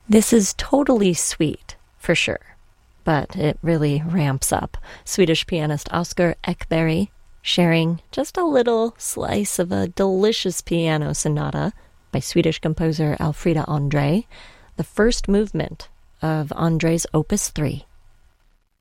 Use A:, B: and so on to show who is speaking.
A: This is totally sweet, for sure, but it really ramps up. Swedish pianist Oscar Ekberg sharing just a little slice of a delicious piano sonata by Swedish composer Alfrida Andre, the first movement of Andre's Opus 3.